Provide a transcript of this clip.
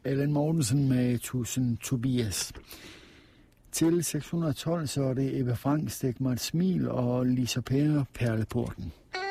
Allan Mortensen med Tusind Tobias. Til 612, så er det Ebbe Frank, Stik mig et smil, og Lisa Pære, Perleporten.